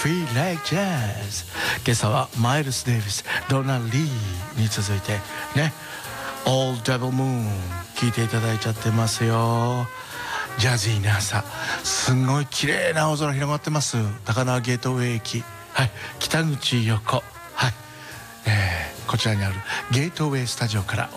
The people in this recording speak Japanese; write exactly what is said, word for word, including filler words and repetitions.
Free Like Jazz。 今朝はマイルス・デイビス、ドナ・リーに続いてね、Old Devil Moon 聴いていただいちゃってますよ。ジャズィーな朝、すんごい綺麗な青空広がってます。高輪ゲートウェイ駅、はい、北口横、はい、えー、こちらにあるゲートウェイスタジオから